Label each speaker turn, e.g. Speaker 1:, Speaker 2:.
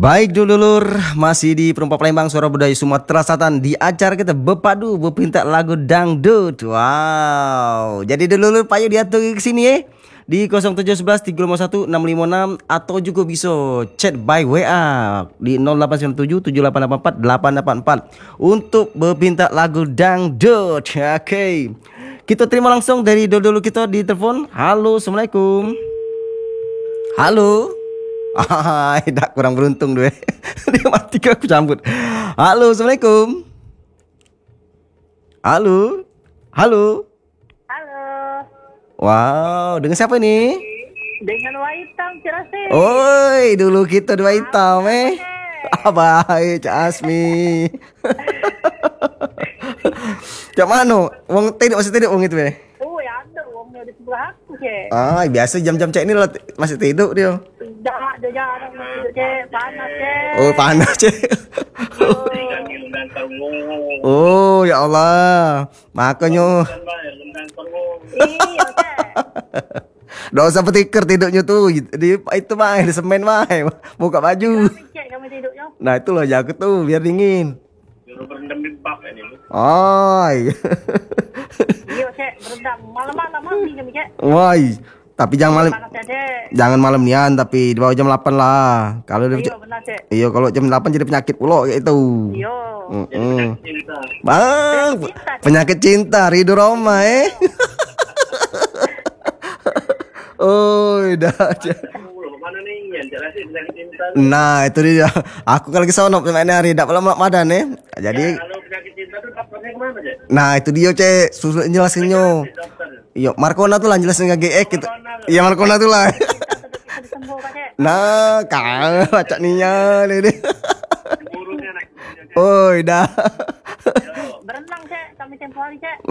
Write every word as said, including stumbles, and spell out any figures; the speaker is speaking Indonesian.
Speaker 1: Baik dulur, masih di Perumpa Palembang, Suara Budaya Sumatera Selatan. Di acara kita Bepadu Bepintak Lagu Dangdut. Wow. Jadi dulur payo diatur ke sini ya. Di nol tujuh satu satu tiga lima satu enam lima enam atau juga bisa chat by W A di nol delapan sembilan tujuh tujuh delapan delapan empat delapan delapan empat untuk berpinta lagu dangdut. Oke. Okay. Kita terima langsung dari dulu kita di telepon. Halo, Assalamualaikum. Halo. Ah, tidak kurang beruntung deh. Dia mati ke aku sambut. Halo, Assalamualaikum. Halo. Halo.
Speaker 2: Halo.
Speaker 1: Wow, dengan siapa ini?
Speaker 2: Dengan Waitam Cirase.
Speaker 1: Oi, dulu kita dua hitam eh. Ah, baik, Cak Asmi. Cak Mano, wong tidur masih tidur wong itu eh.
Speaker 2: Oh, ya ada wongnya di sebelah aku, Cek.
Speaker 1: Ah, biasa jam-jam Cak ini lah masih tidur dia.
Speaker 2: Jangan, dia jarang tidur, Cek. Panas, Cek.
Speaker 1: Oh, panas, Cak. Oh, ya Allah. Makanya
Speaker 2: Iya, Cek.
Speaker 1: nggak usah petiker tidurnya tuh di itu mah di semen mah buka baju.
Speaker 2: Kami, Cek, kami tidurnya.
Speaker 1: Nah itulah jaga tuh biar dingin.
Speaker 3: Berendam di bak ini.
Speaker 1: Oh.
Speaker 2: Iya, Cek. Berendam. Malam-malam mandi kami, Cek.
Speaker 1: Woi, tapi jangan malam
Speaker 2: Panas, Cek.
Speaker 1: jangan malam nian tapi di bawah jam delapan lah. Kalau udah
Speaker 2: Iya, benar, Cek.
Speaker 1: iya kalau jam delapan jadi penyakit pula kayak itu.
Speaker 2: Iya.
Speaker 1: Mm-mm. Bang, penyakit cinta Ridho Roma eh. Oh, dah.
Speaker 3: Mana nih yang jelasin penyakit cinta?
Speaker 1: Nah, itu dia. Aku kalau ke sono pemainnya hari dak lama madan eh. Jadi
Speaker 3: Kalau penyakit cinta tuh daftarnya kemana, Cek?
Speaker 1: nah, itu dia, Cek. Susul jelasinnya. Iya, Markona tuh lah jelasin G X gitu. Iya, Markona tuh lah.
Speaker 2: Bisa disembuhkan, Cek.
Speaker 1: Nah, kang acak ninya ini.
Speaker 3: Burungnya naik.
Speaker 1: Oh, dah.
Speaker 2: Berenang, Cek. Kami tempoh hari, Cek.